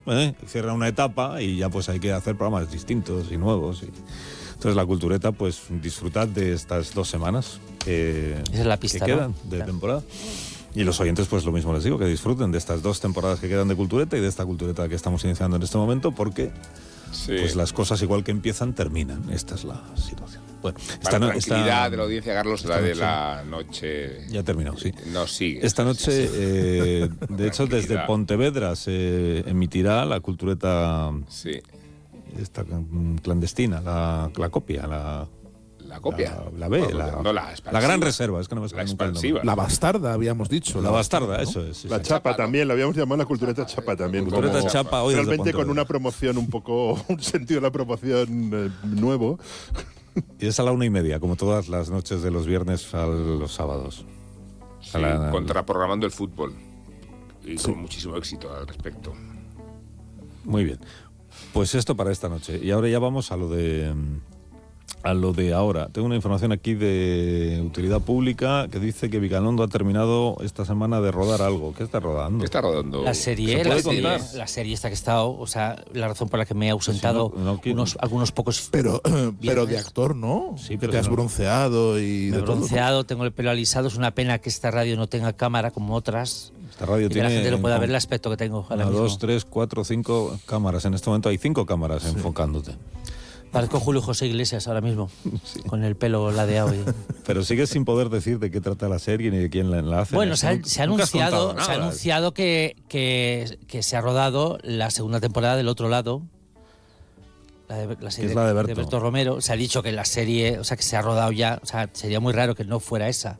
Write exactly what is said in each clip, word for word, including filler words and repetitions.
¿eh? Cierra una etapa y ya pues hay que hacer programas distintos y nuevos. Y... Entonces la Cultureta, pues disfrutad de estas dos semanas que, Esa es la pista, que quedan ¿no? de Claro. temporada. Y los oyentes, pues lo mismo les digo, que disfruten de estas dos temporadas que quedan de Cultureta y de esta Cultureta que estamos iniciando en este momento, porque Sí. pues las cosas igual que empiezan, terminan. Esta es la situación. Bueno, Para la no- tranquilidad de la audiencia, Carlos, la esta de noche- la noche... Ya ha terminado, sí. No, sigue. Esta noche, eh, de hecho, desde Tranquilidad. Pontevedra se emitirá la Cultureta Sí. esta mm, clandestina, la, la copia, la... La copia. La, la B, Bueno, la, no, la la expansiva. gran reserva, es que no me La sale nunca el nombre. expansiva. La bastarda, habíamos dicho. La bastarda, ¿no? eso es. sí, La sí. chapa, Chapa, ¿no? también, la habíamos llamado la Cultureta Chapa también. Cultureta como- Chapa, hoy desde realmente con Pontevedra. una promoción un poco, un sentido de la promoción eh, nuevo. Y es a la una y media, como todas las noches de los viernes a los sábados. Sí, A la- contraprogramando el fútbol. Y con muchísimo éxito al respecto. Muy bien. Pues esto para esta noche. Y ahora ya vamos a lo de a lo de ahora. Tengo una información aquí de utilidad pública que dice que Vigalondo ha terminado esta semana de rodar algo. ¿Qué está rodando? ¿Qué está rodando? La ¿Se serie, puede la serie, contar? la serie esta que he estado, o sea, la razón por la que me he ausentado Si no- no quiero- unos, algunos pocos... Pero, pero de viernes. actor, ¿no? Sí, que pero te has no. bronceado y Me de he todo, ¿no? bronceado, tengo el pelo alisado. Es una pena que esta radio no tenga cámara como otras. Esta radio Y que tiene la gente no pueda en- ver el aspecto que tengo ahora Una, mismo. dos, tres, cuatro, cinco cámaras. En este momento hay cinco cámaras enfocándote. Parezco Julio José Iglesias ahora mismo, con el pelo ladeado. Y... Pero sigues sin poder decir de qué trata la serie ni de quién la, la hace. Bueno, Es se ha, que se ha nunca has anunciado, contado se ha nada. anunciado que, que, que se ha rodado la segunda temporada del Otro Lado. La, de, la serie es la de Berto. Romero. Se ha dicho que la serie, o sea, que se ha rodado ya. O sea, sería muy raro que no fuera esa.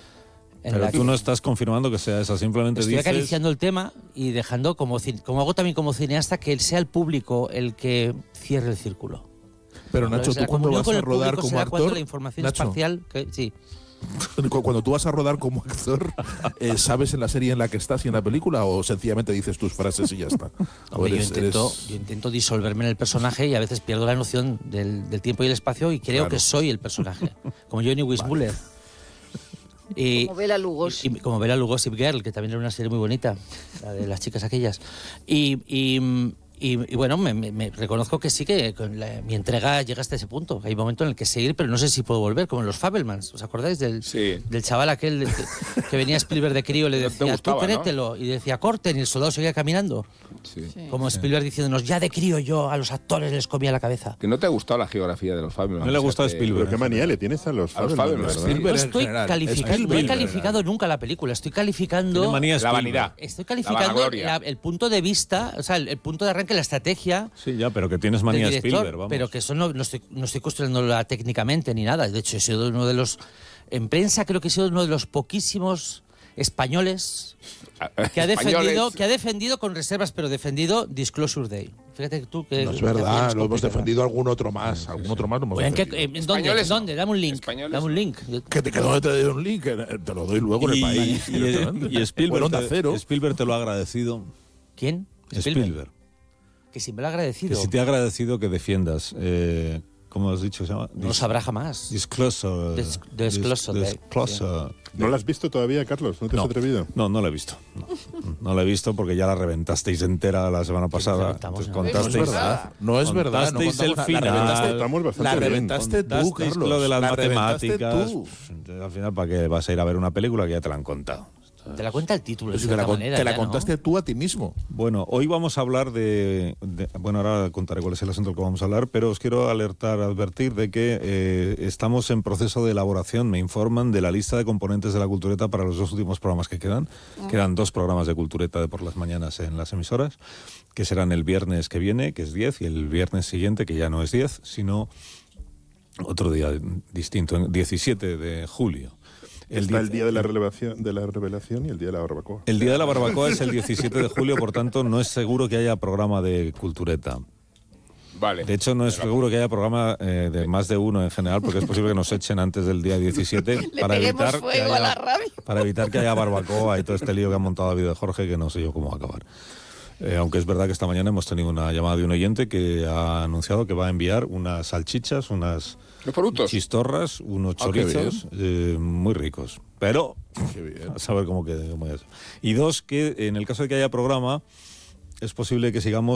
En Pero la tú que- no estás confirmando que sea esa, simplemente Estoy dices... acariciando el tema y dejando, como, cin- como hago también como cineasta, que sea el público el que cierre el círculo. Pero Nacho, La ¿tú cuando comunión vas con a el rodar público como será cuando actor? la información Nacho, es parcial. Que, sí. cu- cuando tú vas a rodar como actor, eh, ¿sabes en la serie en la que estás y en la película o sencillamente dices tus frases y ya está? O Hombre, eres- yo, intento, eres- yo intento disolverme en el personaje y a veces pierdo la noción del, del tiempo y el espacio y creo Claro. que soy el personaje, como Johnny Weissmuller. Y, Como Bela Lugosi. y- y como Bela Lugosi Girl, que también era una serie muy bonita, la de las chicas aquellas. Y, y, y- y bueno, me, me- me reconozco que sí que con la- mi entrega llega hasta ese punto. Hay un momento en el que seguir, pero no sé si puedo volver, como en los Fabelmans. ¿Os acordáis del, Sí. del chaval aquel que, que venía Spielberg de crío y le No te decía, gustaba, tú ¿no? créetelo? Y decía, corten, y el soldado seguía caminando. Sí. Como Spielberg diciéndonos, ya de crío yo a los actores les comía la cabeza. Que no te ha gustado la geografía de los Fabelmans. No le ha gustado O sea, que- Spielberg. Pero qué manía le tienes a los A los Fabelmans, Fabelmans, ¿verdad? sí. No Spielberg en estoy general, calificando, no he Spielberg en calificado nunca la película, estoy calificando... Tiene manía La Spielberg. vanidad. Estoy La calificando vanagloria. la- el punto de vista, o sea, el, el punto de arranque, la estrategia Sí, ya, pero que tienes del manía director, Spielberg, vamos. pero que eso no, no estoy, no estoy construyéndola técnicamente ni nada. De hecho, he sido uno de los... En prensa creo que he sido uno de los poquísimos españoles que ha defendido, Españoles. que ha defendido con reservas, pero defendido Disclosure Day. Fíjate tú que... No es que verdad, hacíamos lo hemos complicado. defendido algún otro más. Algún otro más lo hemos Bueno, ¿en qué- defendido. en dónde? Españoles no. ¿Dónde? Dame un link. Españoles Dame un no. link. Yo- Que te quedó te doy un link, eh, te lo doy luego en el y, país. y- directamente. y O en Spielberg, Onda te, Cero. Spielberg te lo ha agradecido. ¿Quién? Spielberg. Que si me lo ha agradecido. Que si te ha agradecido que defiendas, eh, ¿cómo has dicho? Se llama? No lo sabrá jamás. Disclosure. Dis- disclosure, Dis- disclosure. ¿No la has visto todavía, Carlos? ¿No te has atrevido? No, no la he visto. No, no la he visto porque ya la reventasteis entera la semana pasada. reventamos, Entonces ¿no? No es contasteis, verdad, no es verdad. No contasteis el contamos- final. La reventaste, Estamos bastante la bien. reventaste tú, contasteis Carlos. lo de las La reventaste matemáticas. tú. Pff, entonces, al final, ¿para qué vas a ir a ver una película que ya te la han contado? Te la cuenta el título, de Si te la, cierta con- manera. te la ya, ¿no? contaste tú a ti mismo. Bueno, hoy vamos a hablar de, de- Bueno, ahora contaré cuál es el asunto del que vamos a hablar, pero os quiero alertar, advertir de que eh, estamos en proceso de elaboración, me informan, de la lista de componentes de la Cultureta para los dos últimos programas que quedan. Quedan dos programas de Cultureta de por las mañanas en las emisoras, que serán el viernes que viene, que es diez, y el viernes siguiente, que ya no es diez, sino otro día distinto, diecisiete de julio. Está el diez día de la revelación, de la revelación y el día de la barbacoa. El día de la barbacoa es el diecisiete de julio, por tanto no es seguro que haya programa de Cultureta. Vale. De hecho, no es seguro que haya programa eh, de más de uno en general, porque es posible que nos echen antes del día diecisiete Le para peguemos evitar, que fuego a la haya, radio. para evitar que haya barbacoa y todo este lío que ha montado David de Jorge, que no sé yo cómo va a acabar. Eh, aunque es verdad que esta mañana hemos tenido una llamada de un oyente que ha anunciado que va a enviar unas salchichas, unas Los productos. chistorras, unos Ah, qué chorizos eh, muy ricos. Pero Qué bien. a saber cómo quede. Cómo es. Y dos, que en el caso de que haya programa, es posible que sigamos